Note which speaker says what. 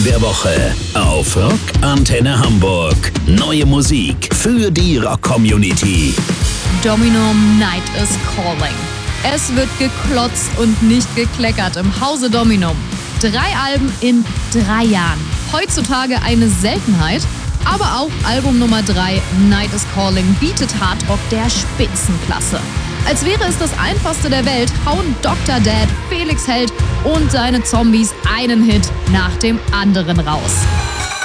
Speaker 1: der Woche auf Rock Antenne Hamburg. Neue Musik für die Rock-Community.
Speaker 2: Domino Night is Calling. Es wird geklotzt und nicht gekleckert im Hause Domino. 3 Alben in 3 Jahren. Heutzutage eine Seltenheit, aber auch Album Nummer 3, Night is Calling, bietet Hardrock der Spitzenklasse. Als wäre es das einfachste der Welt, hauen Dr. Dad, Felix Held und seine Zombies einen Hit nach dem anderen raus.